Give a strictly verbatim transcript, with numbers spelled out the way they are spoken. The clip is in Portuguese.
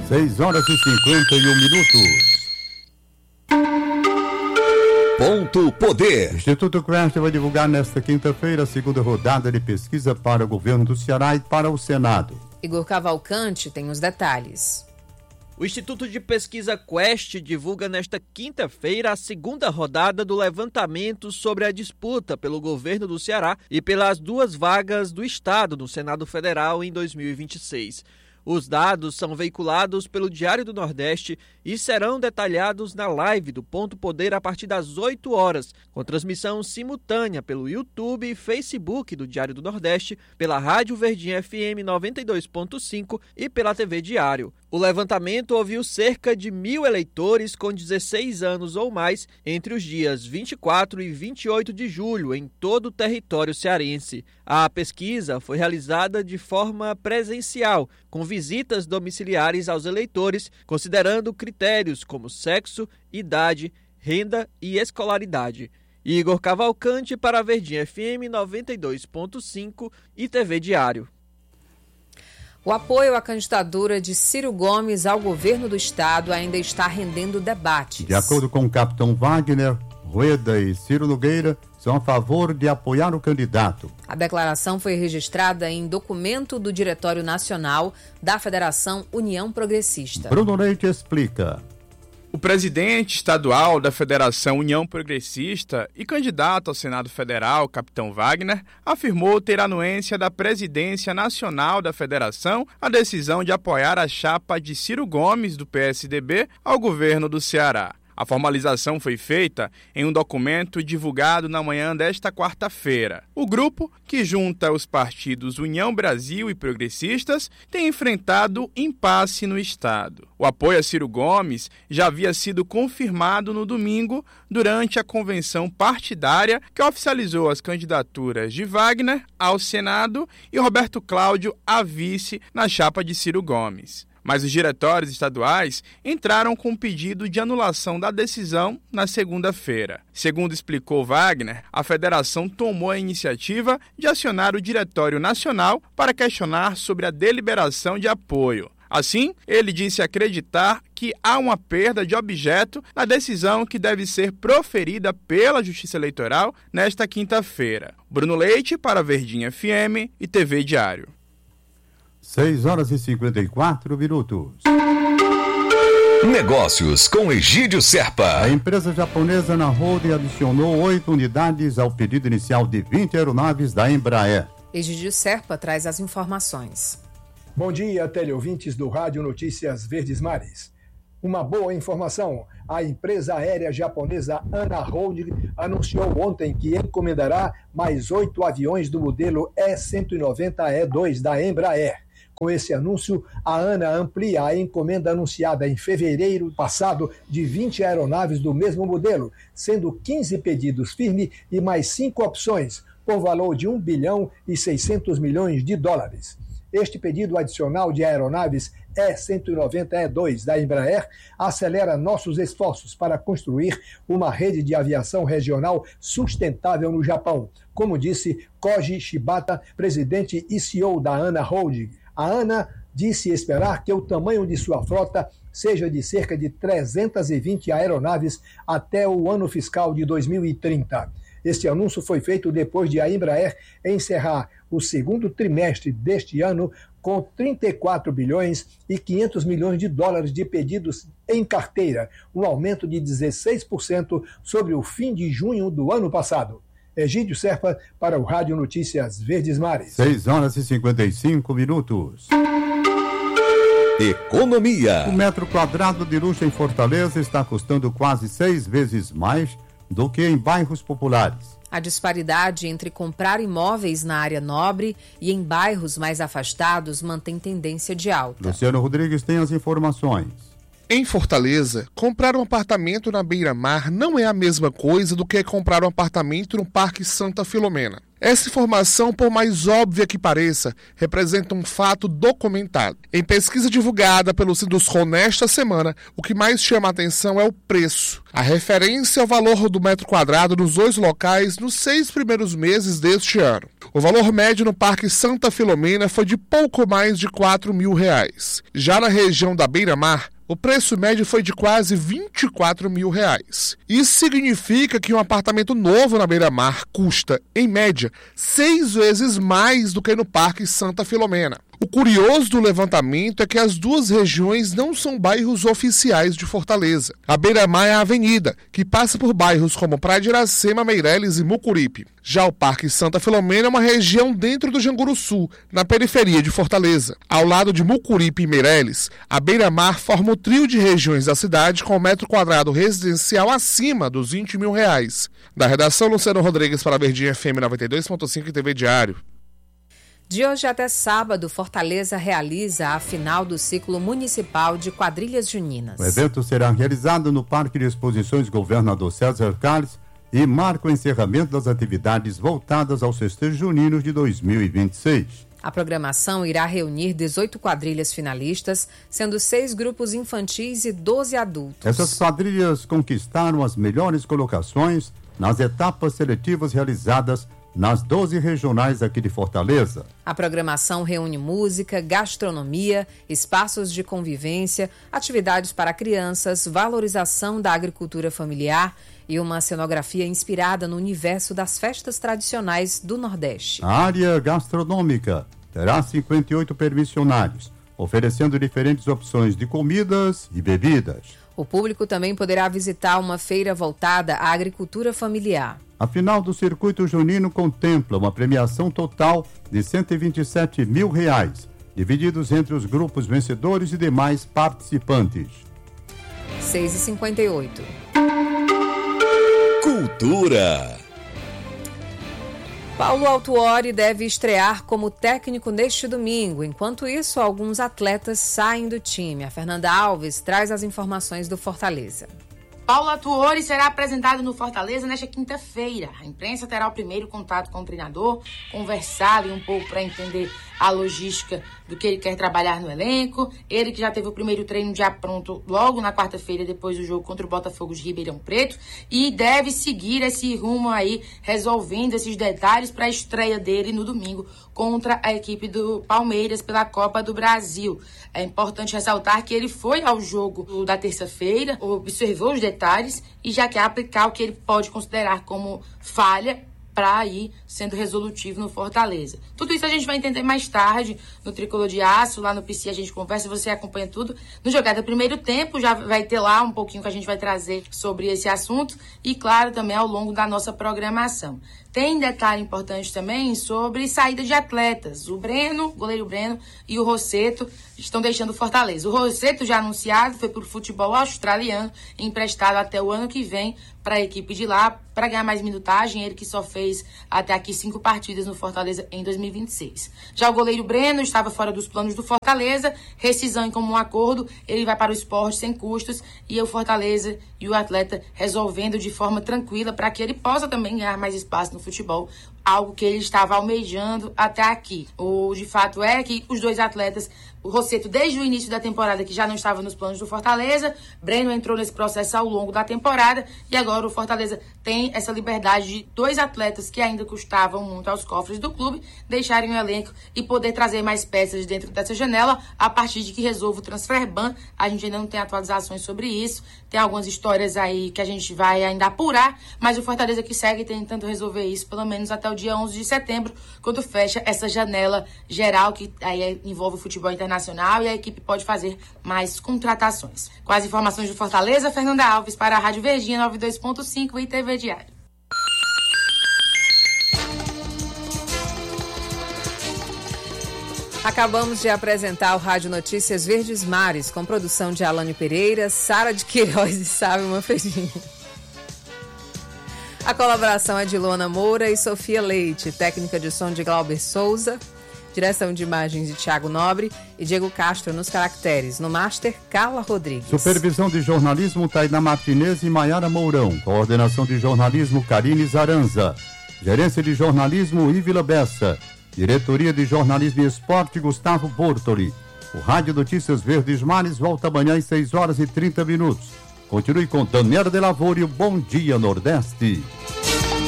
seis horas e cinquenta e um minutos. Ponto Poder. O Instituto Quest vai divulgar nesta quinta-feira a segunda rodada de pesquisa para o governo do Ceará e para o Senado. Igor Cavalcante tem os detalhes. O Instituto de Pesquisa Quest divulga nesta quinta-feira a segunda rodada do levantamento sobre a disputa pelo governo do Ceará e pelas duas vagas do Estado no Senado Federal em dois mil e vinte e seis. Os dados são veiculados pelo Diário do Nordeste e serão detalhados na live do Ponto Poder a partir das oito horas, com transmissão simultânea pelo YouTube e Facebook do Diário do Nordeste, pela Rádio Verdinha F M noventa e dois ponto cinco e pela T V Diário. O levantamento ouviu cerca de mil eleitores com dezesseis anos ou mais entre os dias vinte e quatro e vinte e oito de julho em todo o território cearense. A pesquisa foi realizada de forma presencial, com visitas domiciliares aos eleitores, considerando critérios como sexo, idade, renda e escolaridade. Igor Cavalcante para a Verdinha F M noventa e dois ponto cinco e T V Diário. O apoio à candidatura de Ciro Gomes ao governo do estado ainda está rendendo debates. De acordo com o capitão Wagner, Rueda e Ciro Nogueira são a favor de apoiar o candidato. A declaração foi registrada em documento do Diretório Nacional da Federação União Progressista. Bruno Leite explica. O presidente estadual da Federação União Progressista e candidato ao Senado Federal, capitão Wagner, afirmou ter anuência da presidência nacional da federação a decisão de apoiar a chapa de Ciro Gomes, do P S D B, ao governo do Ceará. A formalização foi feita em um documento divulgado na manhã desta quarta-feira. O grupo, que junta os partidos União Brasil e Progressistas, tem enfrentado impasse no estado. O apoio a Ciro Gomes já havia sido confirmado no domingo durante a convenção partidária que oficializou as candidaturas de Wagner ao Senado e Roberto Cláudio a vice na chapa de Ciro Gomes. Mas os diretórios estaduais entraram com um pedido de anulação da decisão na segunda-feira. Segundo explicou Wagner, a federação tomou a iniciativa de acionar o Diretório Nacional para questionar sobre a deliberação de apoio. Assim, ele disse acreditar que há uma perda de objeto na decisão que deve ser proferida pela Justiça Eleitoral nesta quinta-feira. Bruno Leite para Verdinha F M e T V Diário. seis horas e cinquenta e quatro minutos. Negócios com Egídio Serpa. A empresa japonesa Ana Holding adicionou oito unidades ao pedido inicial de vinte aeronaves da Embraer. Egídio Serpa traz as informações. Bom dia, teleouvintes do Rádio Notícias Verdes Mares. Uma boa informação. A empresa aérea japonesa Ana Holding anunciou ontem que encomendará mais oito aviões do modelo E cento e noventa E dois da Embraer. Com esse anúncio, a ANA amplia a encomenda anunciada em fevereiro passado de vinte aeronaves do mesmo modelo, sendo quinze pedidos firmes e mais cinco opções, por valor de um bilhão e seiscentos milhões de dólares. Este pedido adicional de aeronaves E cento e noventa E dois da Embraer acelera nossos esforços para construir uma rede de aviação regional sustentável no Japão, como disse Koji Shibata, presidente e C E O da Ana Holding. A ANA disse esperar que o tamanho de sua frota seja de cerca de trezentas e vinte aeronaves até o ano fiscal de dois mil e trinta. Este anúncio foi feito depois de a Embraer encerrar o segundo trimestre deste ano com trinta e quatro bilhões e quinhentos milhões de dólares de pedidos em carteira, um aumento de dezesseis por cento sobre o fim de junho do ano passado. Egídio Serpa para o Rádio Notícias Verdes Mares. seis horas e cinquenta e cinco minutos. Economia. O metro quadrado de luxo em Fortaleza está custando quase seis vezes mais do que em bairros populares. A disparidade entre comprar imóveis na área nobre e em bairros mais afastados mantém tendência de alta. Luciano Rodrigues tem as informações. Em Fortaleza, comprar um apartamento na beira-mar não é a mesma coisa do que comprar um apartamento no Parque Santa Filomena. Essa informação, por mais óbvia que pareça, representa um fato documentado. Em pesquisa divulgada pelo Sinduscom nesta semana, o que mais chama a atenção é o preço. A referência ao valor do metro quadrado nos dois locais nos seis primeiros meses deste ano. O valor médio no Parque Santa Filomena foi de pouco mais de quatro mil reais. Já na região da Beira-Mar, o preço médio foi de quase vinte e quatro mil reais. Isso significa que um apartamento novo na Beira-Mar custa, em média, seis vezes mais do que no Parque Santa Filomena. O curioso do levantamento é que as duas regiões não são bairros oficiais de Fortaleza. A Beira-Mar é a avenida, que passa por bairros como Praia de Iracema, Meireles e Mucuripe. Já o Parque Santa Filomena é uma região dentro do Janguruçu, na periferia de Fortaleza. Ao lado de Mucuripe e Meireles, a Beira-Mar forma o trio de regiões da cidade com metro quadrado residencial acima dos vinte mil reais. Da redação, Luciano Rodrigues para a Verdinha F M noventa e dois ponto cinco e T V Diário. De hoje até sábado, Fortaleza realiza a final do ciclo municipal de quadrilhas juninas. O evento será realizado no Parque de Exposições Governador César Carlos e marca o encerramento das atividades voltadas aos festejos juninos de dois mil e vinte e seis. A programação irá reunir dezoito quadrilhas finalistas, sendo seis grupos infantis e doze adultos. Essas quadrilhas conquistaram as melhores colocações nas etapas seletivas realizadas nas doze regionais aqui de Fortaleza. A programação reúne música, gastronomia, espaços de convivência, atividades para crianças, valorização da agricultura familiar e uma cenografia inspirada no universo das festas tradicionais do Nordeste. A área gastronômica terá cinquenta e oito permissionários, oferecendo diferentes opções de comidas e bebidas. O público também poderá visitar uma feira voltada à agricultura familiar. A final do Circuito Junino contempla uma premiação total de cento e vinte e sete mil reais, divididos entre os grupos vencedores e demais participantes. seis e cinquenta e oito. Cultura. Paulo Autuori deve estrear como técnico neste domingo. Enquanto isso, alguns atletas saem do time. A Fernanda Alves traz as informações do Fortaleza. Paulo Autuori será apresentado no Fortaleza nesta quinta-feira. A imprensa terá o primeiro contato com o treinador, conversar ali um pouco para entender a logística do que ele quer trabalhar no elenco. Ele que já teve o primeiro treino já pronto logo na quarta-feira, depois do jogo contra o Botafogo de Ribeirão Preto, e deve seguir esse rumo aí, resolvendo esses detalhes para a estreia dele no domingo contra a equipe do Palmeiras pela Copa do Brasil. É importante ressaltar que ele foi ao jogo da terça-feira, observou os detalhes e já quer aplicar o que ele pode considerar como falha para ir sendo resolutivo no Fortaleza. Tudo isso a gente vai entender mais tarde no Tricolor de Aço, lá no P C a gente conversa, você acompanha tudo. No Jogada Primeiro Tempo já vai ter lá um pouquinho que a gente vai trazer sobre esse assunto e, claro, também ao longo da nossa programação. Tem detalhe importante também sobre saída de atletas. O Breno, o goleiro Breno e o Rosseto estão deixando o Fortaleza. O Rosseto, já anunciado, foi para o futebol australiano, emprestado até o ano que vem para a equipe de lá, para ganhar mais minutagem. Ele que só fez até aqui cinco partidas no Fortaleza em dois mil e vinte e seis. Já o goleiro Breno estava fora dos planos do Fortaleza, rescisão em comum acordo, ele vai para o Sport sem custos e o Fortaleza e o atleta resolvendo de forma tranquila para que ele possa também ganhar mais espaço no futebol, algo que ele estava almejando até aqui. O de fato é que os dois atletas, o Rosseto desde o início da temporada que já não estava nos planos do Fortaleza, Breno entrou nesse processo ao longo da temporada e agora o Fortaleza tem essa liberdade de dois atletas que ainda custavam muito aos cofres do clube deixarem o elenco e poder trazer mais peças dentro dessa janela a partir de que resolva o transfer ban. A gente ainda não tem atualizações sobre isso, tem algumas histórias aí que a gente vai ainda apurar, mas o Fortaleza que segue tentando resolver isso pelo menos até o dia onze de setembro, quando fecha essa janela geral que aí envolve o futebol internacional e a equipe pode fazer mais contratações. Com as informações do Fortaleza, Fernanda Alves para a Rádio Verdinha noventa e dois ponto cinco e T V Diário. Acabamos de apresentar o Rádio Notícias Verdes Mares, com produção de Alane Pereira, Sara de Queiroz e Sábio Manfredini. A colaboração é de Luana Moura e Sofia Leite, técnica de som de Glauber Souza, direção de imagens de Thiago Nobre e Diego Castro nos caracteres. No Master, Carla Rodrigues. Supervisão de jornalismo, Tainá Martinez e Maiara Mourão. Coordenação de jornalismo, Karine Zaranza. Gerência de Jornalismo, Ívila Bessa. Diretoria de Jornalismo e Esporte, Gustavo Bortoli. O Rádio Notícias Verdes Mares volta amanhã às seis horas e trinta minutos. Continue com Daniela de Lavoro e o Bom Dia Nordeste.